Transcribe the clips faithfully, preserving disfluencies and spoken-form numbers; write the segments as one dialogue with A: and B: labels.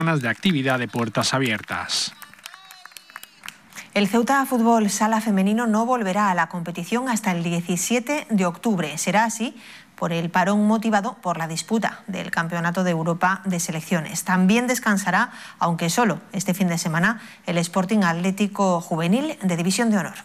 A: de actividad de puertas abiertas.
B: El Ceuta Fútbol Sala Femenino no volverá a la competición hasta el diecisiete de octubre. Será así por el parón motivado por la disputa del Campeonato de Europa de Selecciones. También descansará, aunque solo este fin de semana, el Sporting Atlético Juvenil de División de Honor.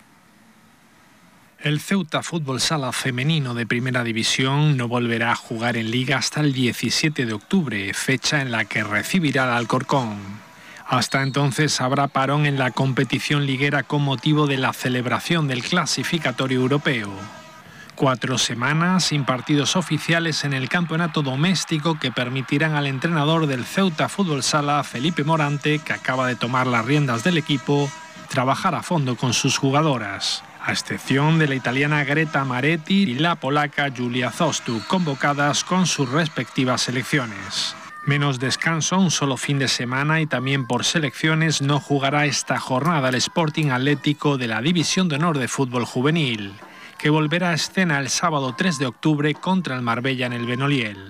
A: El Ceuta Fútbol Sala Femenino de Primera División no volverá a jugar en Liga hasta el diecisiete de octubre, fecha en la que recibirá al Alcorcón. Hasta entonces habrá parón en la competición liguera con motivo de la celebración del clasificatorio europeo. Cuatro semanas sin partidos oficiales en el campeonato doméstico que permitirán al entrenador del Ceuta Fútbol Sala, Felipe Morante, que acaba de tomar las riendas del equipo, trabajar a fondo con sus jugadoras, a excepción de la italiana Greta Maretti y la polaca Julia Zostu, convocadas con sus respectivas selecciones. Menos descanso, un solo fin de semana y también por selecciones no jugará esta jornada el Sporting Atlético de la División de Honor de Fútbol Juvenil, que volverá a escena el sábado tres de octubre contra el Marbella en el Benoliel.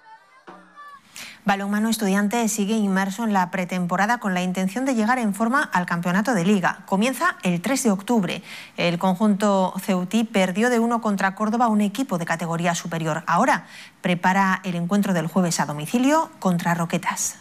B: Balonmano Estudiante sigue inmerso en la pretemporada con la intención de llegar en forma al campeonato de Liga. Comienza el tres de octubre. El conjunto ceutí perdió de uno contra Córdoba, un equipo de categoría superior. Ahora prepara el encuentro del jueves a domicilio contra Roquetas.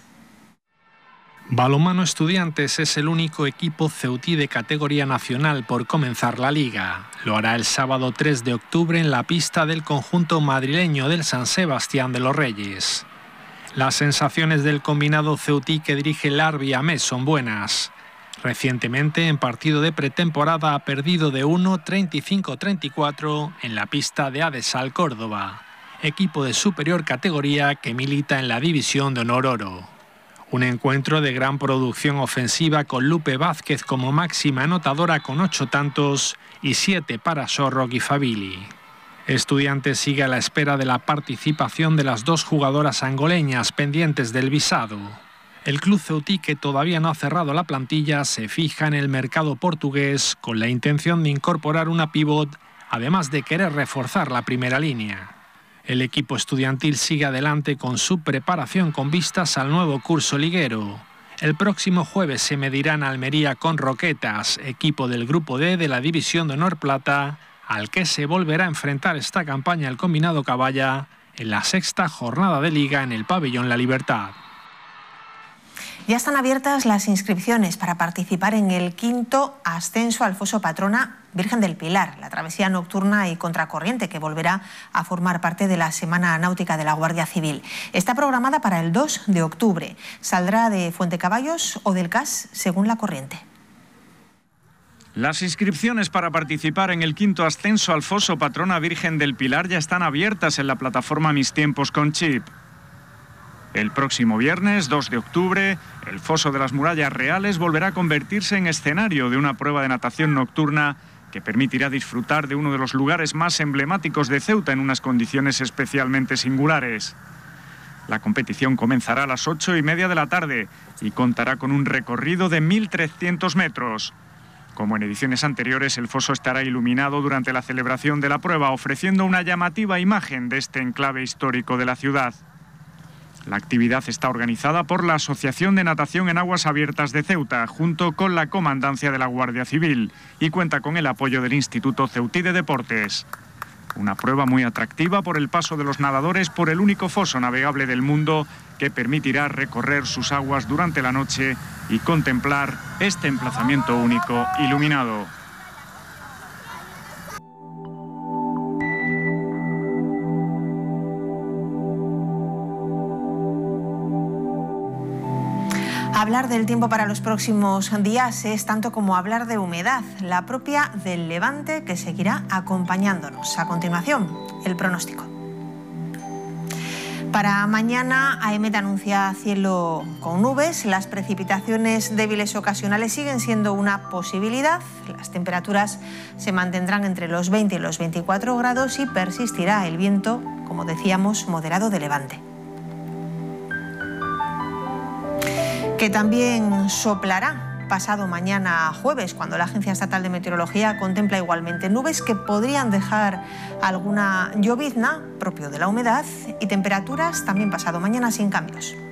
A: Balonmano Estudiantes es el único equipo ceutí de categoría nacional por comenzar la Liga. Lo hará el sábado tres de octubre en la pista del conjunto madrileño del San Sebastián de los Reyes. Las sensaciones del combinado ceutí que dirige Larbi Amés son buenas. Recientemente, en partido de pretemporada, ha perdido de uno, treinta y cinco a treinta y cuatro en la pista de Adesal Córdoba, equipo de superior categoría que milita en la División de Honor Oro. Un encuentro de gran producción ofensiva con Lupe Vázquez como máxima anotadora con ocho tantos y siete para Sorroc y Fabili. Estudiantes sigue a la espera de la participación de las dos jugadoras angoleñas pendientes del visado. El club ceutí, que todavía no ha cerrado la plantilla, se fija en el mercado portugués con la intención de incorporar una pívot, además de querer reforzar la primera línea. El equipo estudiantil sigue adelante con su preparación con vistas al nuevo curso liguero. El próximo jueves se medirán Almería con Roquetas, equipo del Grupo D de la División de Honor Plata, al que se volverá a enfrentar esta campaña el combinado Caballa en la sexta jornada de Liga en el Pabellón La Libertad.
B: Ya están abiertas las inscripciones para participar en el quinto ascenso al Foso Patrona Virgen del Pilar, la travesía nocturna y contracorriente que volverá a formar parte de la Semana Náutica de la Guardia Civil. Está programada para el dos de octubre. Saldrá de Fuentecaballos o del C A S según la corriente.
C: Las inscripciones para participar en el quinto ascenso al Foso Patrona Virgen del Pilar ya están abiertas en la plataforma Mis Tiempos con Chip. El próximo viernes, dos de octubre, el Foso de las Murallas Reales volverá a convertirse en escenario de una prueba de natación nocturna que permitirá disfrutar de uno de los lugares más emblemáticos de Ceuta en unas condiciones especialmente singulares. La competición comenzará a las ocho y media de la tarde y contará con un recorrido de mil trescientos metros. Como en ediciones anteriores, el foso estará iluminado durante la celebración de la prueba, ofreciendo una llamativa imagen de este enclave histórico de la ciudad. La actividad está organizada por la Asociación de Natación en Aguas Abiertas de Ceuta, junto con la Comandancia de la Guardia Civil, y cuenta con el apoyo del Instituto Ceutí de Deportes. Una prueba muy atractiva por el paso de los nadadores por el único foso navegable del mundo que permitirá recorrer sus aguas durante la noche y contemplar este emplazamiento único iluminado.
B: Hablar del tiempo para los próximos días es tanto como hablar de humedad, la propia del levante que seguirá acompañándonos. A continuación, el pronóstico. Para mañana, AEMET anuncia cielo con nubes. Las precipitaciones débiles ocasionales siguen siendo una posibilidad. Las temperaturas se mantendrán entre los veinte y los veinticuatro grados y persistirá el viento, como decíamos, moderado de levante, que también soplará pasado mañana jueves, cuando la Agencia Estatal de Meteorología contempla igualmente nubes que podrían dejar alguna llovizna propio de la humedad y temperaturas también pasado mañana sin cambios.